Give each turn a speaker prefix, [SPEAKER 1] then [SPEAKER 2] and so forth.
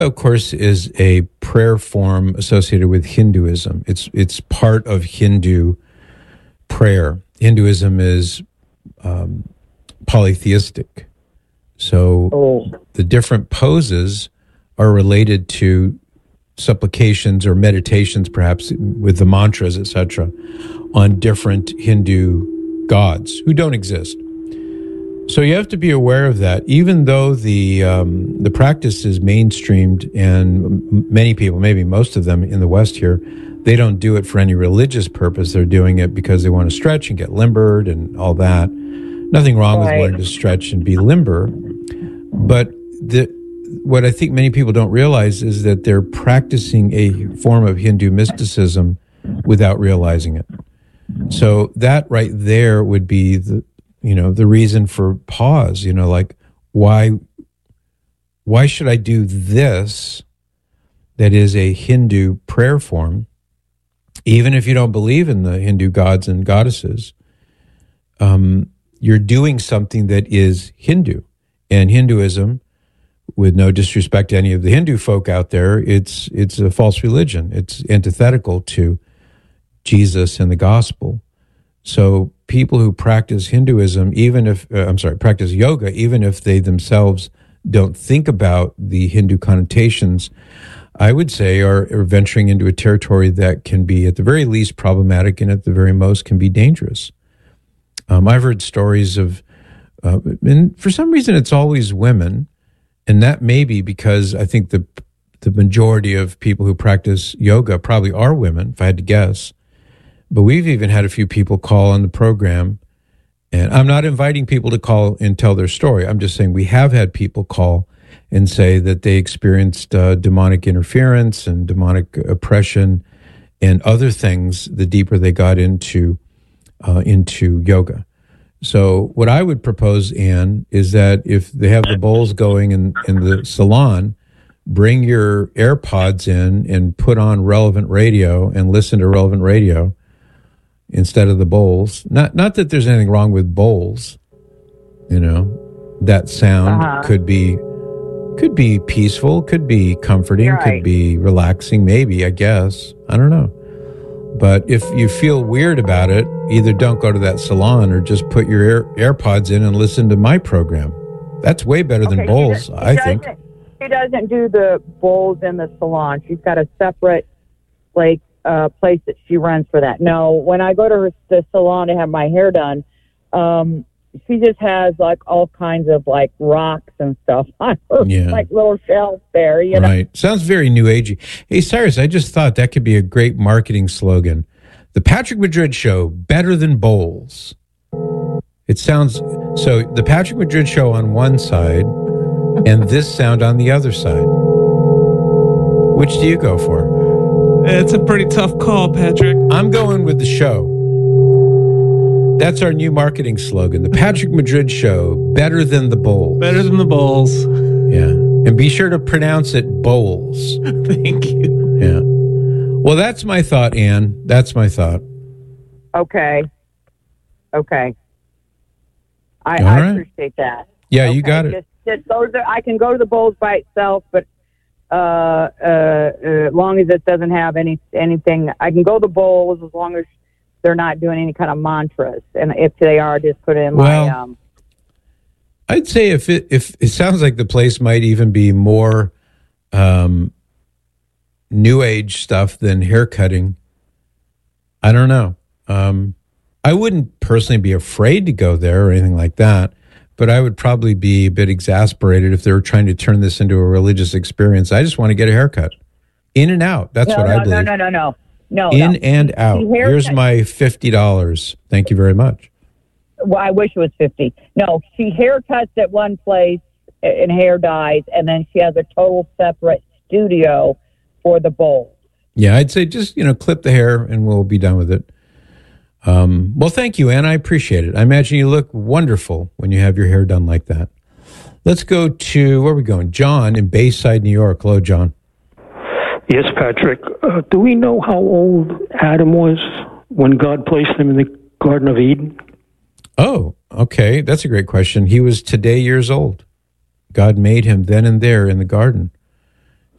[SPEAKER 1] of course, is a prayer form associated with Hinduism. It's part of Hindu prayer. Hinduism is polytheistic. So the different poses are related to supplications or meditations, perhaps with the mantras, etc., on different Hindu gods who don't exist. So you have to be aware of that. Even though the practice is mainstreamed, and many people, maybe most of them in the West here, they don't do it for any religious purpose. They're doing it because they want to stretch and get limbered and all that. Nothing wrong with wanting to stretch and be limber, but what I think many people don't realize is that they're practicing a form of Hindu mysticism without realizing it. So that right there would be the reason for pause. Like why should I do this? That is a Hindu prayer form, even if you don't believe in the Hindu gods and goddesses. You're doing something that is Hindu, and Hinduism, with no disrespect to any of the Hindu folk out there, it's a false religion. It's antithetical to Jesus and the gospel. So people who practice Hinduism, practice yoga, even if they themselves don't think about the Hindu connotations, I would say are venturing into a territory that can be at the very least problematic and at the very most can be dangerous. I've heard stories of, and for some reason it's always women, and that may be because I think the majority of people who practice yoga probably are women, if I had to guess. But we've even had a few people call on the program, and I'm not inviting people to call and tell their story. I'm just saying we have had people call and say that they experienced demonic interference and demonic oppression and other things the deeper they got into yoga. So what I would propose, Anne, is that if they have the bowls going in the salon, bring your AirPods in and put on relevant radio and listen to relevant radio instead of the bowls. Not that there's anything wrong with bowls. That sound could be peaceful, could be comforting, could be relaxing, maybe, I guess. I don't know. But if you feel weird about it, either don't go to that salon or just put your AirPods in and listen to my program. That's way better than bowls, I think.
[SPEAKER 2] She doesn't do the bowls in the salon. She's got a separate, place that she runs for that. No, when I go to the salon to have my hair done, she just has all kinds of rocks and stuff on her, little shelves there.
[SPEAKER 1] Right. Sounds very new agey. Hey, Cyrus, I just thought that could be a great marketing slogan. The Patrick Madrid Show, better than bowls. It sounds so. The Patrick Madrid Show on one side, and this sound on the other side. Which do you go for?
[SPEAKER 3] It's a pretty tough call, Patrick.
[SPEAKER 1] I'm going with the show. That's our new marketing slogan. The Patrick Madrid Show, better than the bowls.
[SPEAKER 3] Better than the bowls.
[SPEAKER 1] Yeah. And be sure to pronounce it bowls.
[SPEAKER 3] Thank you.
[SPEAKER 1] Yeah. Well, that's my thought, Anne. That's my thought.
[SPEAKER 2] Okay. I appreciate that.
[SPEAKER 1] Yeah, you got it.
[SPEAKER 2] Just go to I can go to the bowls by itself, but as long as it doesn't have anything, I can go to the bowls as long as they're not doing any kind of mantras, and if they are, just put in my.
[SPEAKER 1] I'd say if it sounds like the place might even be more new age stuff than hair cutting. I don't know. I wouldn't personally be afraid to go there or anything like that, but I would probably be a bit exasperated if they were trying to turn this into a religious experience. I just want to get a haircut, in and out. That's what I believe.
[SPEAKER 2] No.
[SPEAKER 1] And out. Here's my $50. Thank you very much.
[SPEAKER 2] Well, I wish it was 50. No, she haircuts at one place and hair dyes, and then she has a total separate studio for the bowl.
[SPEAKER 1] Yeah, I'd say just, clip the hair and we'll be done with it. Well, thank you, Ann. I appreciate it. I imagine you look wonderful when you have your hair done like that. Let's go to, where are we going? John in Bayside, New York. Hello, John.
[SPEAKER 4] Yes, Patrick. Do we know how old Adam was when God placed him in the Garden of Eden?
[SPEAKER 1] Oh, okay. That's a great question. He was today years old. God made him then and there in the garden.